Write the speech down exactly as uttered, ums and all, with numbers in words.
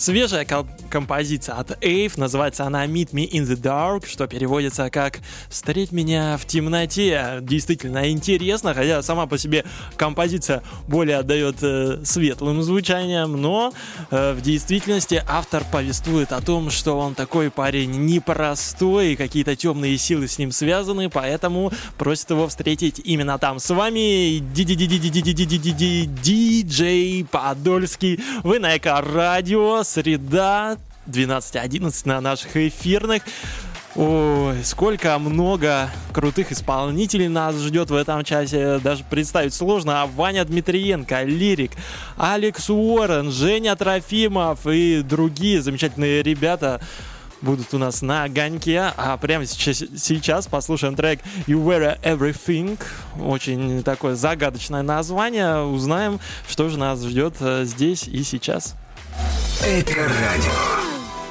Свежая ком- композиция от Эйв, называется она Meet Me in the Dark, что переводится как «Встреть меня в темноте». Действительно интересно, хотя сама по себе композиция более отдает э, светлым звучанием, но э, в действительности автор повествует о том, что он такой парень непростой, и какие-то темные силы с ним связаны, поэтому просит его встретить именно там. С вами диджей Подольский. Вы на Эко-радио. Среда, двенадцать одиннадцать на наших эфирных. Ой, сколько много крутых исполнителей нас ждет в этом часе, даже представить сложно. А Ваня Дмитриенко, Лирик, Алекс Уоррен, Женя Трофимов и другие замечательные ребята будут у нас на огоньке. А прямо сейчас, сейчас послушаем трек You Were Everything. Очень такое загадочное название. Узнаем, что же нас ждет здесь и сейчас. Эко-радио.